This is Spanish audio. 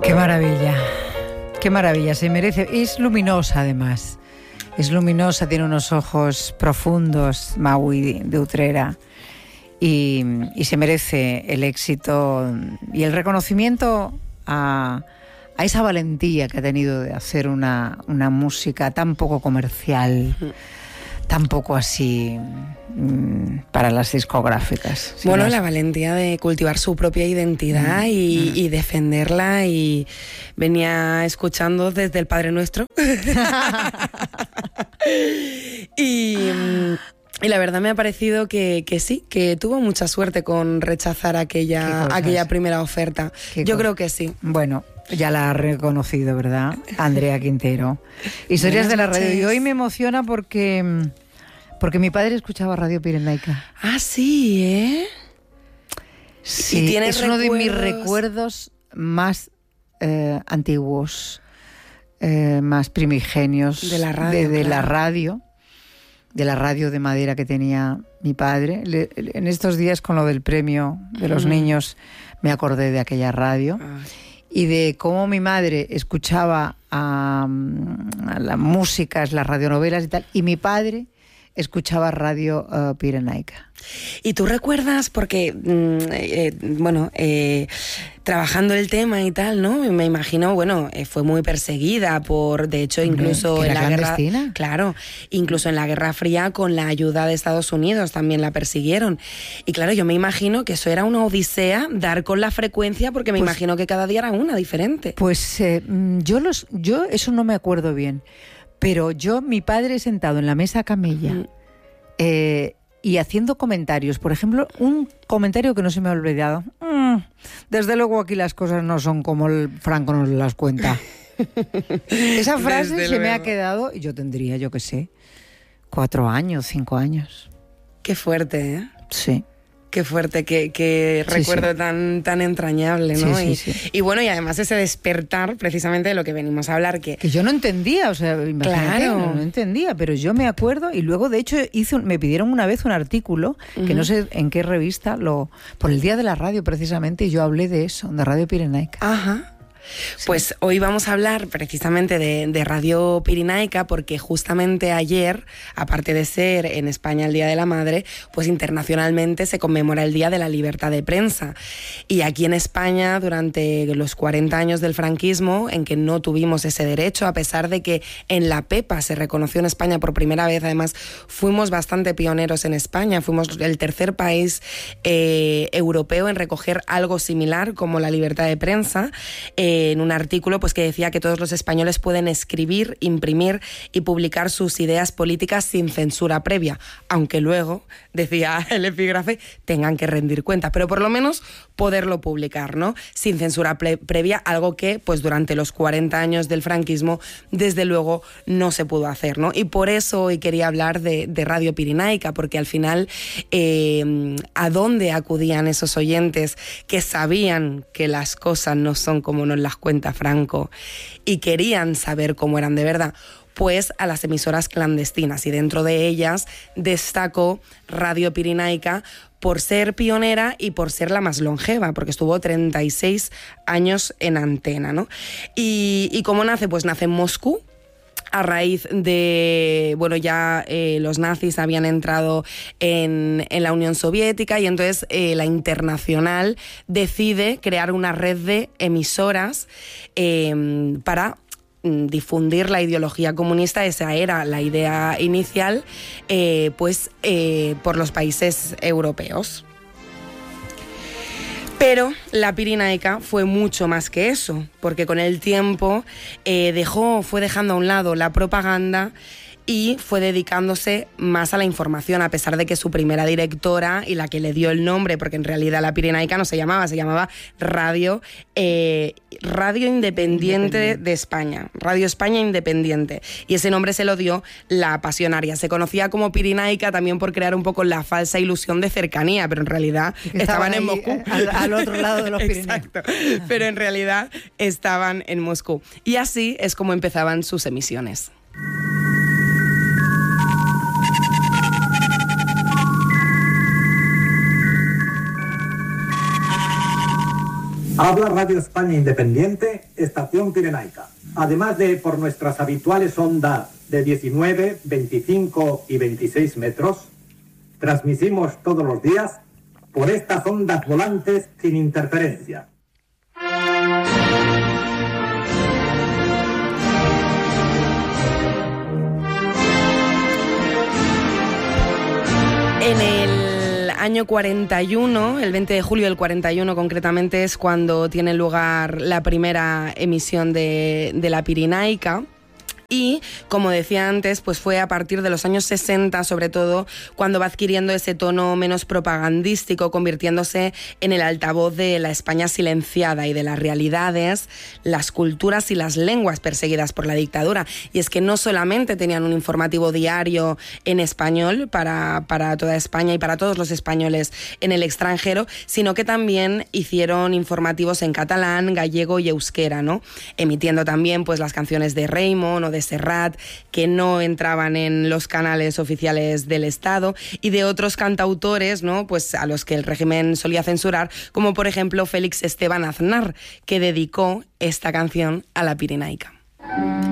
Qué maravilla, qué maravilla, se merece. Es luminosa además, es luminosa, tiene unos ojos profundos, Maui de Utrera, y se merece el éxito y el reconocimiento a esa valentía que ha tenido de hacer una música tan poco comercial, tan poco así para las discográficas. Bueno, la valentía de cultivar su propia identidad y defenderla, y venía escuchando desde el Padre Nuestro. Y la verdad me ha parecido que sí, que tuvo mucha suerte con rechazar aquella primera oferta. Yo creo que sí. Bueno, ya la ha reconocido, ¿verdad? Andrea Quintero. Historias de la radio. Y hoy me emociona porque mi padre escuchaba Radio Pirenaica. Ah, sí, ¿eh? Sí, es uno de mis recuerdos más antiguos, más primigenios de la radio. De la radio de madera que tenía mi padre. En estos días, con lo del premio de los niños, me acordé de aquella radio. Y de cómo mi madre escuchaba a las músicas, las radionovelas y tal, y mi padre escuchaba Radio Pirenaica. ¿Y tú recuerdas? Porque, trabajando el tema y tal, ¿no? Me imagino, fue muy perseguida de hecho, incluso en la guerra... Claro, incluso en la Guerra Fría, con la ayuda de Estados Unidos, también la persiguieron. Y claro, yo me imagino que eso era una odisea, dar con la frecuencia, porque me imagino que cada día era una diferente. Pues yo eso no me acuerdo bien, pero mi padre sentado en la mesa camella, y haciendo comentarios. Por ejemplo, un comentario que no se me ha olvidado. Desde luego aquí las cosas no son como el Franco nos las cuenta. Esa frase se me ha quedado, y yo tendría, yo qué sé, 4 años, 5 años. Qué fuerte, ¿eh? Sí. Qué fuerte, qué recuerdo tan entrañable, ¿no? Sí. Y bueno, y además ese despertar precisamente de lo que venimos a hablar. Que yo no entendía, o sea, imagínate, claro. no entendía, pero yo me acuerdo, y luego de hecho me pidieron una vez un artículo, que no sé en qué revista, por el Día de la Radio precisamente, y yo hablé de eso, de Radio Pirenaica. Ajá. Pues hoy vamos a hablar precisamente de Radio Pirenaica, porque justamente ayer, aparte de ser en España el Día de la Madre, pues internacionalmente se conmemora el Día de la Libertad de Prensa. Y aquí en España, durante los 40 años del franquismo, en que no tuvimos ese derecho, a pesar de que en la PEPA se reconoció en España por primera vez, además fuimos bastante pioneros en España, fuimos el tercer país europeo en recoger algo similar como la libertad de prensa, en un artículo pues que decía que todos los españoles pueden escribir, imprimir y publicar sus ideas políticas sin censura previa, aunque luego, decía el epígrafe, tengan que rendir cuenta, pero por lo menos poderlo publicar, ¿no? Sin censura previa, algo que pues durante los 40 años del franquismo desde luego no se pudo hacer, ¿no? Y por eso hoy quería hablar de Radio Pirenaica, porque al final ¿a dónde acudían esos oyentes que sabían que las cosas no son como nos las cuenta Franco y querían saber cómo eran de verdad? Pues a las emisoras clandestinas, y dentro de ellas destacó Radio Pirenaica por ser pionera y por ser la más longeva, porque estuvo 36 años en antena, ¿no? ¿Y cómo nace? Pues nace en Moscú, a raíz de, los nazis habían entrado en la Unión Soviética, y entonces la Internacional decide crear una red de emisoras para difundir la ideología comunista. Esa era la idea inicial, por los países europeos. Pero la Pirenaica fue mucho más que eso, porque con el tiempo fue dejando a un lado la propaganda y fue dedicándose más a la información, a pesar de que su primera directora y la que le dio el nombre, porque en realidad la Pirenaica no se llamaba Radio Independiente de España, Radio España Independiente, y ese nombre se lo dio la pasionaria. Se conocía como Pirenaica también por crear un poco la falsa ilusión de cercanía, pero en realidad estaban en Moscú. Al otro lado de los Pirineos. Exacto, pero en realidad estaban en Moscú. Y así es como empezaban sus emisiones. Habla Radio España Independiente, Estación Pirenaica. Además de por nuestras habituales ondas de 19, 25 y 26 metros, transmitimos todos los días por estas ondas volantes sin interferencia. En el año 41, el 20 de julio del 41 concretamente, es cuando tiene lugar la primera emisión de la Pirinaica. Y, como decía antes, pues fue a partir de los años 60, sobre todo, cuando va adquiriendo ese tono menos propagandístico, convirtiéndose en el altavoz de la España silenciada y de las realidades, las culturas y las lenguas perseguidas por la dictadura. Y es que no solamente tenían un informativo diario en español para toda España y para todos los españoles en el extranjero, sino que también hicieron informativos en catalán, gallego y euskera, ¿no? Emitiendo también pues las canciones de Raymond o de Serrat, que no entraban en los canales oficiales del Estado, y de otros cantautores, ¿no? Pues a los que el régimen solía censurar, como por ejemplo Félix Esteban Aznar, que dedicó esta canción a la Pirinaica.